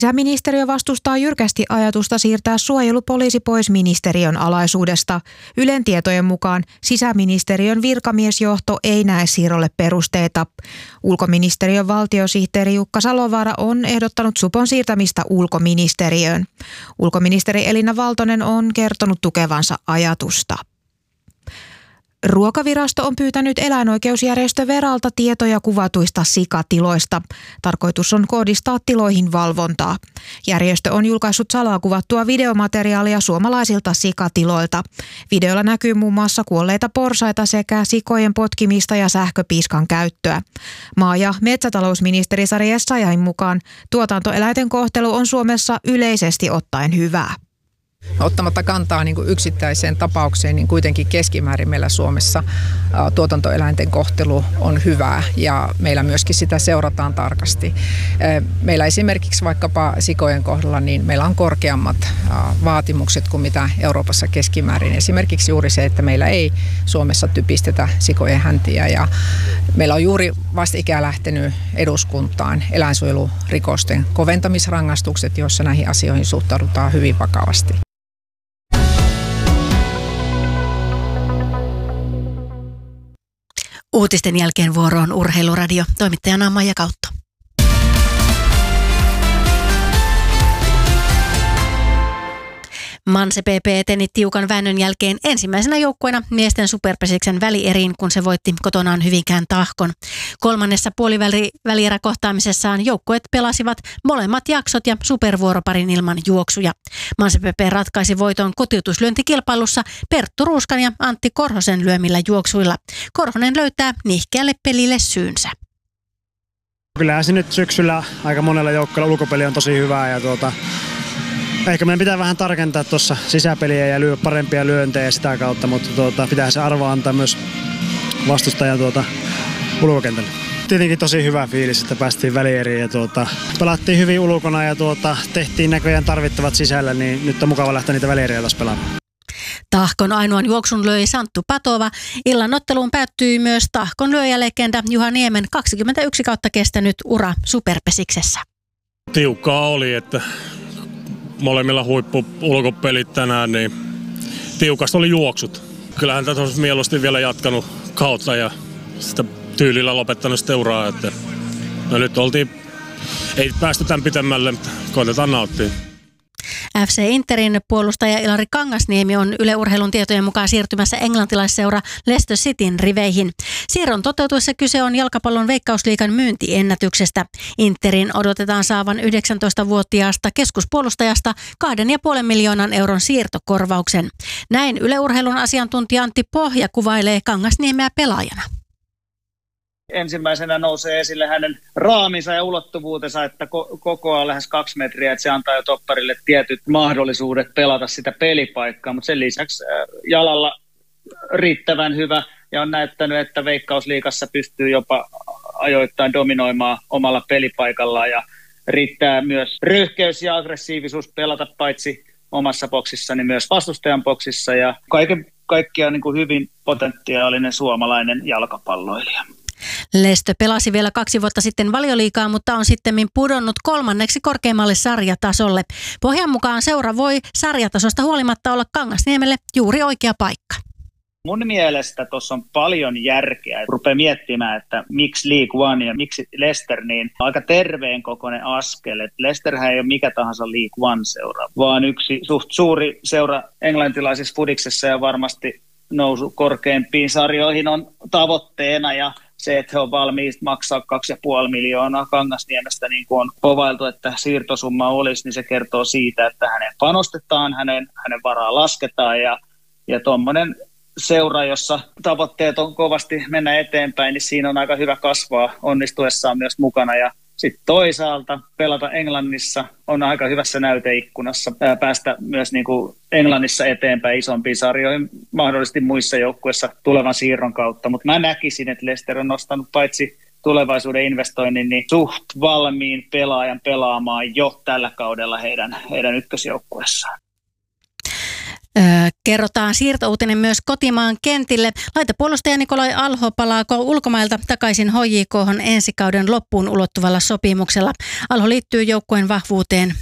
Sisäministeriö vastustaa jyrkästi ajatusta siirtää suojelupoliisi pois ministeriön alaisuudesta. Ylen tietojen mukaan sisäministeriön virkamiesjohto ei näe siirrolle perusteita. Ulkoministeriön valtiosihteeri Jukka Salovaara on ehdottanut supon siirtämistä ulkoministeriöön. Ulkoministeri Elina Valtonen on kertonut tukevansa ajatusta. Ruokavirasto on pyytänyt eläinoikeusjärjestö Veralta tietoja kuvatuista sikatiloista. Tarkoitus on kohdistaa tiloihin valvontaa. Järjestö on julkaissut salaa kuvattua videomateriaalia suomalaisilta sikatiloilta. Videolla näkyy muun muassa kuolleita porsaita sekä sikojen potkimista ja sähköpiiskan käyttöä. Maa- ja metsätalousministeri Sari Essayahin mukaan tuotantoeläinten kohtelu on Suomessa yleisesti ottaen hyvää. Ottamatta kantaa niin kuin yksittäiseen tapaukseen, niin kuitenkin keskimäärin meillä Suomessa tuotantoeläinten kohtelu on hyvää ja meillä myöskin sitä seurataan tarkasti. Meillä esimerkiksi vaikkapa sikojen kohdalla, niin meillä on korkeammat vaatimukset kuin mitä Euroopassa keskimäärin. Esimerkiksi juuri se, että meillä ei Suomessa typistetä sikojen häntiä ja meillä on juuri vastikään lähtenyt eduskuntaan eläinsuojelurikosten koventamisrangaistukset, joissa näihin asioihin suhtaudutaan hyvin vakavasti. Uutisten jälkeen vuoroon Urheiluradio. Toimittajana Maija Kautto. Manse PP eteni tiukan väännön jälkeen ensimmäisenä joukkueena miesten superpesiksen välieriin, kun se voitti kotonaan Hyvinkään Tahkon. Kolmannessa puolivälieräkohtaamisessaan joukkueet pelasivat molemmat jaksot ja supervuoroparin ilman juoksuja. Manse PP ratkaisi voiton kotiutuslyöntikilpailussa Perttu Ruuskan ja Antti Korhosen lyömillä juoksuilla. Korhonen löytää nihkeälle pelille syynsä. Kyllähän se nyt syksyllä aika monella joukkueella ulkopeli on tosi hyvää ja ehkä meidän pitää vähän tarkentaa tuossa sisäpeliä ja lyödä parempia lyöntejä sitä kautta, mutta pitää se arvo antaa myös vastustajan ulkokentälle. Tietenkin tosi hyvä fiilis, että päästiin välieriin ja pelattiin hyvin ulkona ja tehtiin näköjään tarvittavat sisällä, niin nyt on mukava lähteä niitä välieriä taas pelaamaan. Tahkon ainoan juoksun löi Santtu Patova. Illan otteluun päättyi myös Tahkon lyöjälegenda Juha Niemen 21 kautta kestänyt ura superpesiksessä. Tiukkaa oli, että molemmilla huippu-ulkopelit tänään, niin tiukasta oli juoksut. Kyllähän tätä olisi mieluusti vielä jatkanut kautta ja sitä tyylillä lopettanut sitä uraa. Että no nyt ei päästy tämän pitemmälle, mutta koitetaan nauttia. FC Interin puolustaja Ilari Kangasniemi on Yle Urheilun tietojen mukaan siirtymässä englantilaisseura Leicester Cityn riveihin. Siirron toteutuessa kyse on jalkapallon Veikkausliigan myyntiennätyksestä. Interin odotetaan saavan 19-vuotiaasta keskuspuolustajasta 2,5 miljoonan euron siirtokorvauksen. Näin Yle Urheilun asiantuntija Antti Pohja kuvailee Kangasniemeä pelaajana. Ensimmäisenä nousee esille hänen raaminsa ja ulottuvuutensa, että kokoaa lähes 2 metriä, että se antaa jo topparille tietyt mahdollisuudet pelata sitä pelipaikkaa, mutta sen lisäksi jalalla riittävän hyvä ja on näyttänyt, että Veikkausliigassa pystyy jopa ajoittain dominoimaan omalla pelipaikallaan ja riittää myös röyhkeys ja aggressiivisuus pelata paitsi omassa boksissa, niin myös vastustajan boksissa ja kaiken kaikkiaan niin kuin hyvin potentiaalinen suomalainen jalkapalloilija. Lestö pelasi vielä 2 vuotta sitten Valioliigaa, mutta on sittemmin pudonnut 3. korkeammalle sarjatasolle. Pohjan mukaan seura voi sarjatasosta huolimatta olla Kangasniemelle juuri oikea paikka. Mun mielestä tuossa on paljon järkeä. Rupeaa miettimään, että miksi League One ja miksi Leicester, niin aika terveen kokoinen askel. Et Leicesterhän ei ole mikä tahansa League One-seura, vaan yksi suht suuri seura englantilaisessa fudiksessa ja varmasti nousu korkeimpiin sarjoihin on tavoitteena ja se, että he on valmiit maksaa 2,5 miljoonaa Kangasniemestä, niin kuin on povailtu, että siirtosumma olisi, niin se kertoo siitä, että hänen panostetaan, hänen varaa lasketaan ja tuommoinen seura, jossa tavoitteet on kovasti mennä eteenpäin, niin siinä on aika hyvä kasvaa onnistuessaan myös mukana ja sitten toisaalta pelata Englannissa on aika hyvässä näyteikkunassa päästä myös niin kuin Englannissa eteenpäin isompiin sarjoihin, mahdollisesti muissa joukkueissa tulevan siirron kautta. Mutta mä näkisin, että Leicester on nostanut paitsi tulevaisuuden investoinnin, niin suht valmiin pelaajan pelaamaan jo tällä kaudella heidän ykkösjoukkueessaan. Kerrotaan siirtouutinen myös kotimaan kentille. Laitapuolustaja Nikolai Alho palaako ulkomailta takaisin HJK:hon ensi kauden loppuun ulottuvalla sopimuksella. Alho liittyy joukkueen vahvuuteen